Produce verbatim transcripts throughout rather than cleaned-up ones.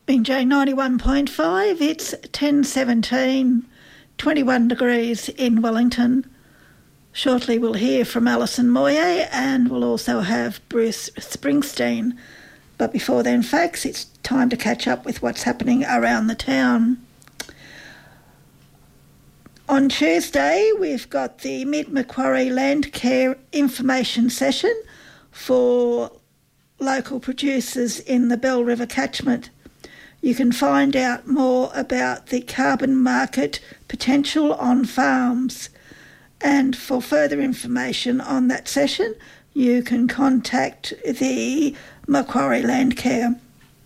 Binjay ninety-one point five, it's ten seventeen, twenty-one degrees in Wellington. Shortly we'll hear from Alison Moyet and we'll also have Bruce Springsteen. But before then, folks, it's time to catch up with what's happening around the town. On Tuesday, we've got the Mid-Macquarie Land Care Information Session for local producers in the Bell River catchment. You can find out more about the carbon market potential on farms. And for further information on that session, you can contact the Macquarie Landcare.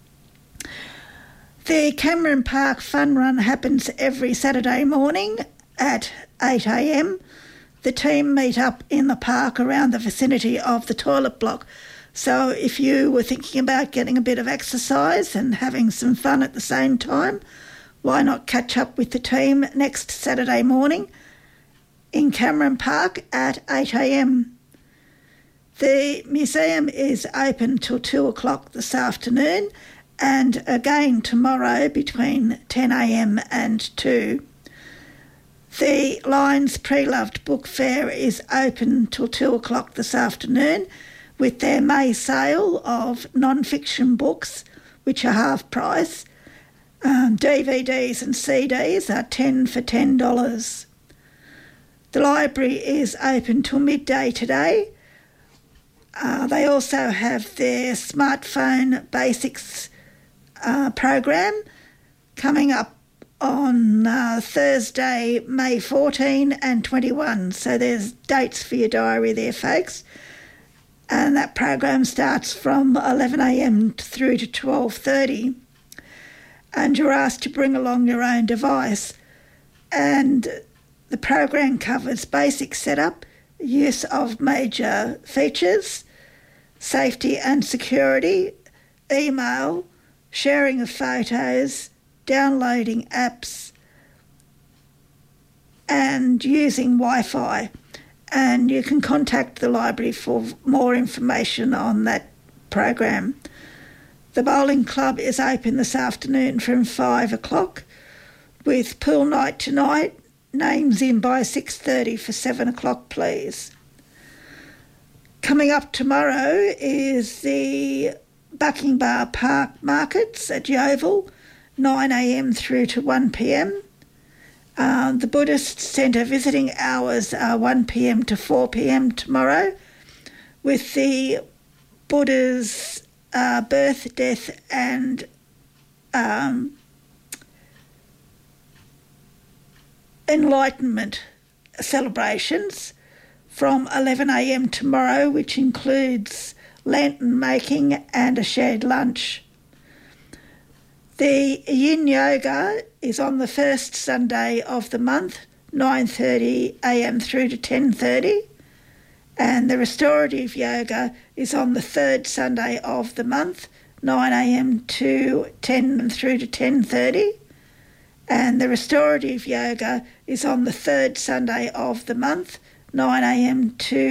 The Cameron Park Fun Run happens every Saturday morning at eight a m. The team meet up in the park around the vicinity of the toilet block. So if you were thinking about getting a bit of exercise and having some fun at the same time, why not catch up with the team next Saturday morning in Cameron Park at eight a m. The museum is open till two o'clock this afternoon and again tomorrow between ten a m and two. The Lions Pre-Loved Book Fair is open till two o'clock this afternoon with their May sale of non-fiction books, which are half price. Um, D V Ds and C Ds are ten for ten dollars. The library is open till midday today. Uh, they also have their smartphone basics uh, program coming up on uh, Thursday, May fourteenth and twenty-first. So there's dates for your diary there, folks. And that program starts from eleven a m through to twelve thirty. And you're asked to bring along your own device. And the program covers basic setup, use of major features, safety and security, email, sharing of photos, downloading apps, and using Wi-Fi. And you can contact the library for more information on that program. The bowling club is open this afternoon from five o'clock with pool night tonight. Names in by six thirty for seven o'clock, please. Coming up tomorrow is the Buckingham Park Markets at Yeovil, nine a m through to one p m. Uh, the Buddhist Centre visiting hours are one p m to four p m tomorrow, with the Buddha's uh, birth, death and um, enlightenment celebrations from eleven a m tomorrow, which includes lantern making and a shared lunch. The Yin Yoga is on the first Sunday of the month, nine thirty a m through to ten thirty, and the Restorative Yoga is on the third Sunday of the month, nine a m to ten through to ten thirty, and the Restorative Yoga is on the third Sunday of the month, nine a m to